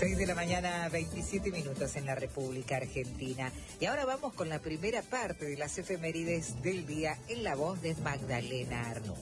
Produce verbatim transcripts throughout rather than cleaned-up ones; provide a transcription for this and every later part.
seis de la mañana, veintisiete minutos en la República Argentina. Y ahora vamos con la primera parte de las efemérides del día en la voz de Magdalena Arnú.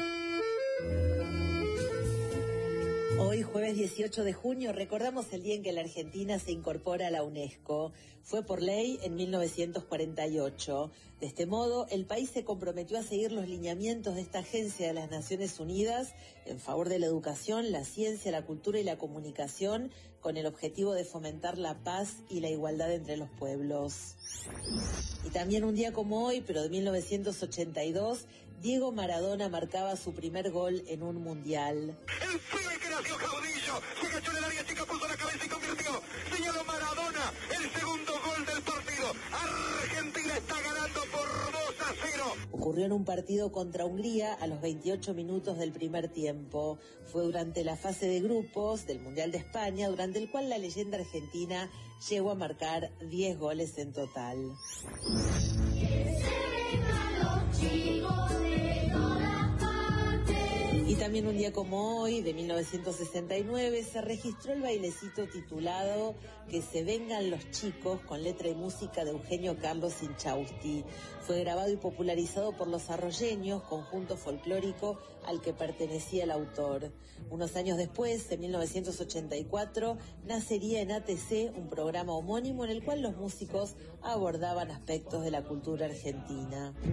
Hoy, jueves dieciocho de junio, recordamos el día en que la Argentina se incorpora a la UNESCO. Fue por ley en mil novecientos cuarenta y ocho. De este modo, el país se comprometió a seguir los lineamientos de esta agencia de las Naciones Unidas en favor de la educación, la ciencia, la cultura y la comunicación, con el objetivo de fomentar la paz y la igualdad entre los pueblos. Y también un día como hoy, pero de mil novecientos ochenta y dos, Diego Maradona marcaba su primer gol en un mundial. El pibe que nació caudillo, se agachó en el área chica, puso la cabeza y convirtió. Señaló Maradona, el segundo gol del partido. Argentina está ganando por dos a cero. Ocurrió en un partido contra Hungría a los veintiocho minutos del primer tiempo. Fue durante la fase de grupos del Mundial de España, durante el cual la leyenda argentina llegó a marcar diez goles en total. Y también un día como hoy, de mil novecientos sesenta y nueve, se registró el bailecito titulado Que se vengan los chicos, con letra y música de Eugenio Carlos Inchausti. Fue grabado y popularizado por Los Arroyeños, conjunto folclórico al que pertenecía el autor. Unos años después, en mil novecientos ochenta y cuatro, nacería en A T C un programa homónimo en el cual los músicos abordaban aspectos de la cultura argentina.